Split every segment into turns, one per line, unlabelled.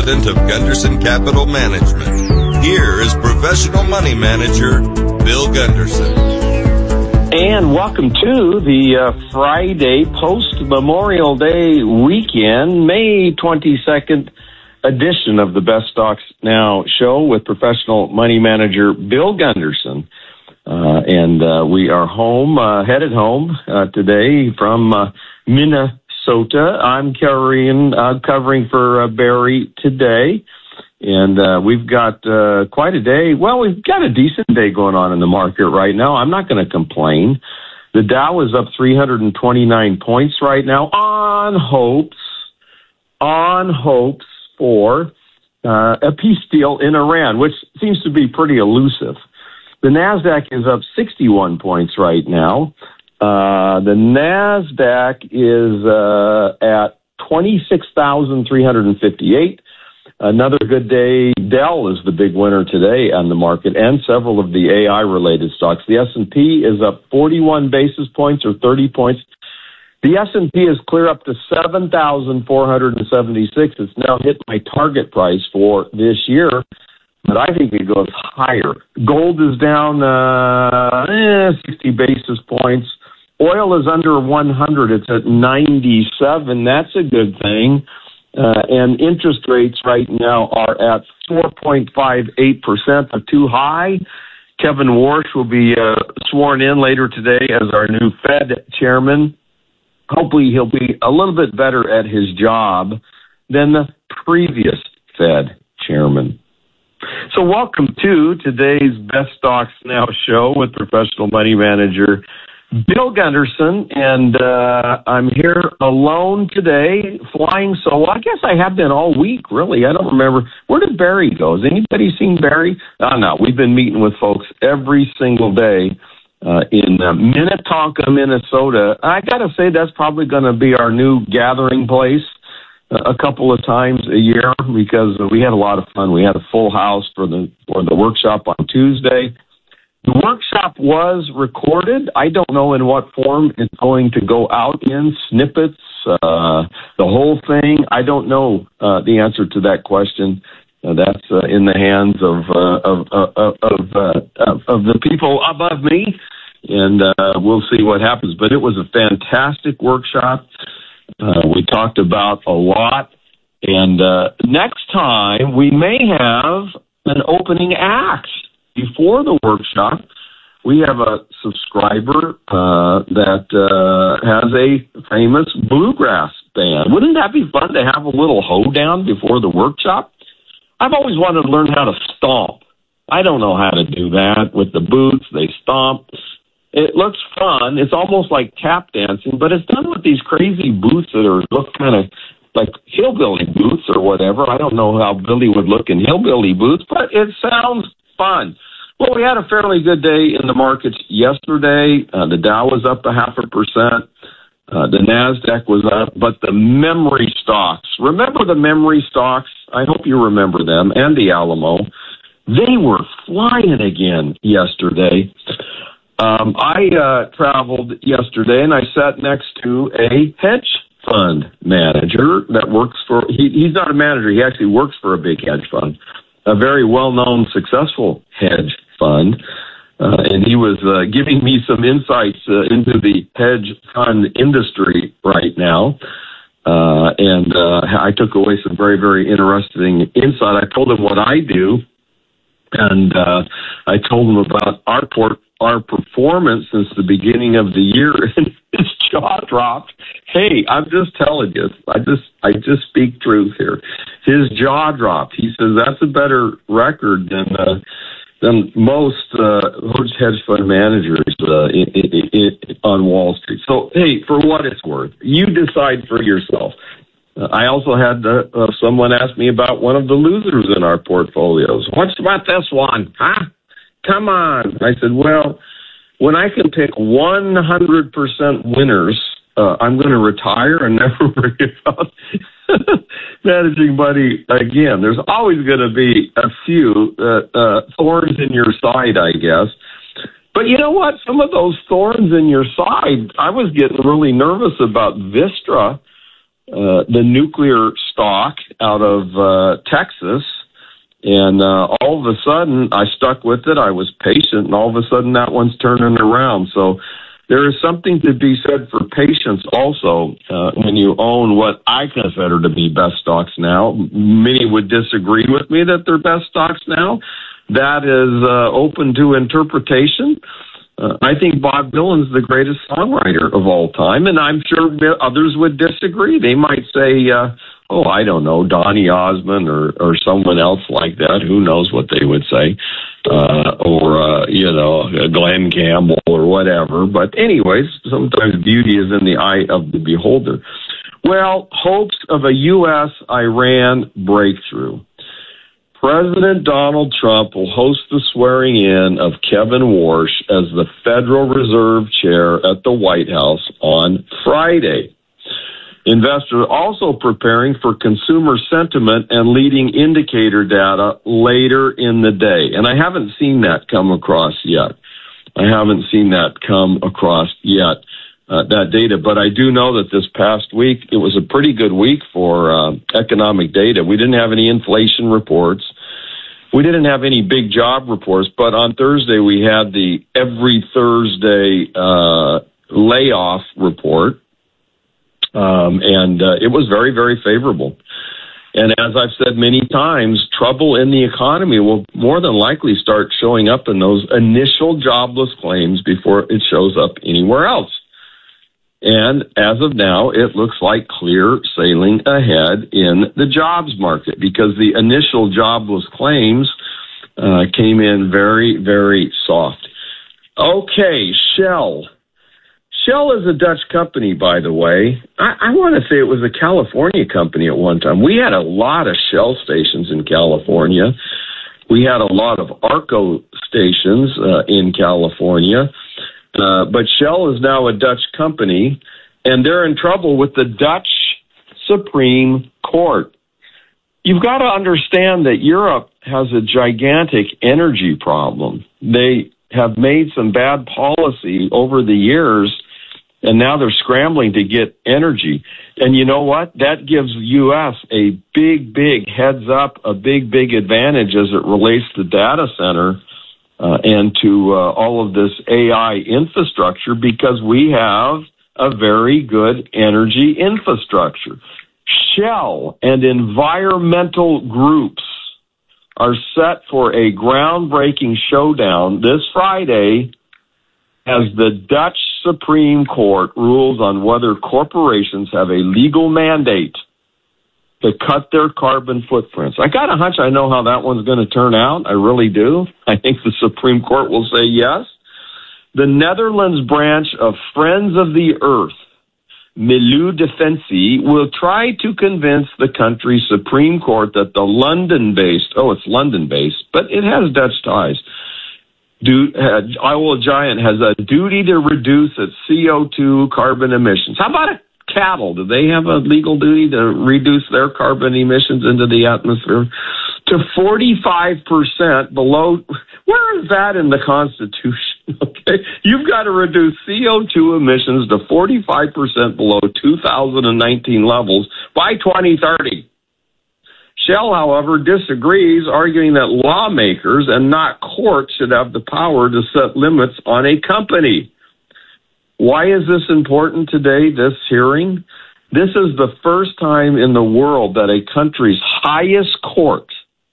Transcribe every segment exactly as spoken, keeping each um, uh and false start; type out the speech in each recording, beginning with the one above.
president of Gunderson Capital Management. Here is professional money manager Bill Gunderson.
And welcome to the uh, Friday post-Memorial Day weekend, May twenty-second edition of the Best Stocks Now show with professional money manager Bill Gunderson. Uh, and uh, we are home, uh, headed home uh, today from uh, Minnesota. I'm carrying, uh, covering for uh, Barry today. And uh, we've got uh, quite a day. Well, we've got a decent day going on in the market right now. I'm not going to complain. The Dow is up three hundred twenty-nine points right now on hopes, on hopes for uh, a peace deal in Iran, which seems to be pretty elusive. The NASDAQ is up sixty-one points right now. Uh, the NASDAQ is uh, at twenty-six thousand three hundred fifty-eight. Another good day. Dell is the big winner today on the market, and several of the A I-related stocks. The S and P is up forty-one basis points or thirty points. The S and P is clear up to seven thousand four hundred seventy-six. It's now hit my target price for this year, but I think it goes higher. Gold is down uh, eh, sixty basis points. Oil is under one hundred. It's at ninety-seven. That's a good thing. Uh, and interest rates right now are at four point five eight percent, are too high. Kevin Warsh will be uh, sworn in later today as our new Fed chairman. Hopefully he'll be a little bit better at his job than the previous Fed chairman. So welcome to today's Best Stocks Now show with professional money manager Bill Gunderson, and uh, I'm here alone today, flying solo. I guess I have been all week, really. I don't remember. Where did Barry go? Has anybody seen Barry? Oh, no, we've been meeting with folks every single day uh, in uh, Minnetonka, Minnesota. I got to say that's probably going to be our new gathering place uh, a couple of times a year because we had a lot of fun. We had a full house for the for the workshop on Tuesday. The workshop was recorded. I don't know in what form it's going to go out in, snippets, uh, the whole thing. I don't know uh, the answer to that question. Uh, that's uh, in the hands of uh, of of of, uh, of of the people above me, and uh, we'll see what happens. But it was a fantastic workshop. Uh, we talked about a lot, and uh, next time we may have an opening act. Before the workshop, we have a subscriber uh, that uh, has a famous bluegrass band. Wouldn't that be fun to have a little hoedown before the workshop? I've always wanted to learn how to stomp. I don't know how to do that with the boots. They stomp. It looks fun. It's almost like tap dancing, but it's done with these crazy boots that are look kind of like hillbilly boots or whatever. I don't know how Billy would look in hillbilly boots, but it sounds fun. Well, we had a fairly good day in the markets yesterday. Uh, the Dow was up a half a percent. Uh, the NASDAQ was up, but the memory stocks, remember the memory stocks? I hope you remember them, and the Alamo. They were flying again yesterday. Um, I uh, traveled yesterday, and I sat next to a hedge fund manager that works for, he, he's not a manager, he actually works for a big hedge fund, a very well-known, successful hedge fund, uh, and he was uh, giving me some insights uh, into the hedge fund industry right now, uh, and uh, I took away some very, very interesting insight. I told him what I do, and uh, I told him about our port, our performance since the beginning of the year, and his jaw dropped. Hey, I'm just telling you, I just I just speak truth here. His jaw dropped. He says that's a better record than uh, than most uh, hedge fund managers uh, in, in, in, on Wall Street. So, hey, for what it's worth, you decide for yourself. Uh, I also had uh, uh, someone ask me about one of the losers in our portfolios. What's about this one? Huh? Come on. I said, well, when I can pick one hundred percent winners, uh, I'm going to retire and never worry about managing money again. There's always going to be a few uh, uh, thorns in your side, I guess. But you know what? Some of those thorns in your side, I was getting really nervous about Vistra. uh, the nuclear stock out of uh, Texas. And uh, all of a sudden, I stuck with it. I was patient, and all of a sudden, that one's turning around. So there is something to be said for patience also uh, when you own what I consider to be best stocks now. Many would disagree with me that they're best stocks now. That is uh, open to interpretation. Uh, I think Bob Dylan's the greatest songwriter of all time, and I'm sure others would disagree. They might say, uh, oh, I don't know, Donny Osmond or, or someone else like that. Who knows what they would say. Uh, or, uh, you know, Glenn Campbell or whatever. But anyways, sometimes beauty is in the eye of the beholder. Well, hopes of a U S Iran breakthrough. President Donald Trump will host the swearing in of Kevin Warsh as the Federal Reserve Chair at the White House on Friday. Investors are also preparing for consumer sentiment and leading indicator data later in the day. And I haven't seen that come across yet. I haven't seen that come across yet, uh, that data. But I do know that this past week, it was a pretty good week for uh, economic data. We didn't have any inflation reports. We didn't have any big job reports. But on Thursday, we had the every Thursday uh, layoff report. Um, and uh, it was very, very favorable. And as I've said many times, trouble in the economy will more than likely start showing up in those initial jobless claims before it shows up anywhere else. And as of now, it looks like clear sailing ahead in the jobs market because the initial jobless claims uh, came in very, very soft. Okay, Shell. Shell is a Dutch company, by the way. I, I want to say it was a California company at one time. We had a lot of Shell stations in California. We had a lot of Arco stations uh, in California. Uh, but Shell is now a Dutch company, and they're in trouble with the Dutch Supreme Court. You've got to understand that Europe has a gigantic energy problem. They have made some bad policy over the years, and now they're scrambling to get energy. And you know what? That gives the U S a big, big heads up, a big, big advantage as it relates to data center uh, and to uh, all of this A I infrastructure because we have a very good energy infrastructure. Shell and environmental groups are set for a groundbreaking showdown this Friday as the Dutch Supreme Court rules on whether corporations have a legal mandate to cut their carbon footprints. I got a hunch I know how that one's going to turn out. I really do. I think the Supreme Court will say yes. The Netherlands branch of Friends of the Earth, Milieudefensie, will try to convince the country's Supreme Court that the London-based, oh, it's London-based, but it has Dutch ties, Do, uh, oil giant has a duty to reduce its C O two carbon emissions. How about a cattle? Do they have a legal duty to reduce their carbon emissions into the atmosphere to forty-five percent below? Where is that in the Constitution? Okay, you've got to reduce C O two emissions to forty-five percent below two thousand nineteen levels by twenty thirty. Shell, however, disagrees, arguing that lawmakers and not courts should have the power to set limits on a company. Why is this important today, this hearing? This is the first time in the world that a country's highest court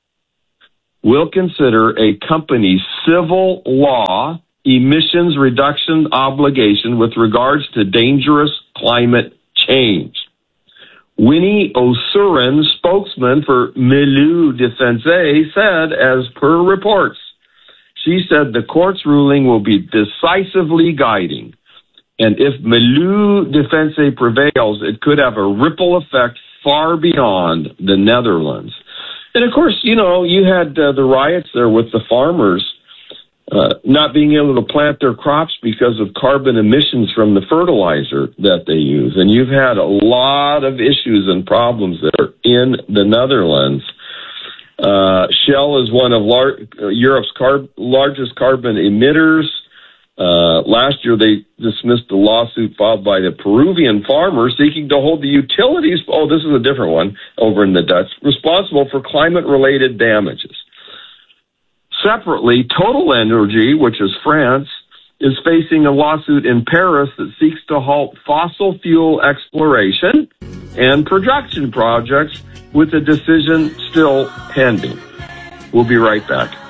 will consider a company's civil law emissions reduction obligation with regards to dangerous climate change. Winnie O'Surin, spokesman for Milieudefensie, said, as per reports, she said the court's ruling will be decisively guiding. And if Milieudefensie prevails, it could have a ripple effect far beyond the Netherlands. And of course, you know, you had uh, the riots there with the farmers uh, not being able to plant their crops because of carbon emissions from the fertilizer that they use. And you've had a lot of issues and problems there in the Netherlands. Uh, Shell is one of lar- Europe's car- largest carbon emitters. Uh, last year, they dismissed the lawsuit filed by the Peruvian farmer seeking to hold the utilities, oh, this is a different one, over in the Dutch, responsible for climate-related damages. Separately, Total Energy, which is France, is facing a lawsuit in Paris that seeks to halt fossil fuel exploration and production projects with a decision still pending. We'll be right back.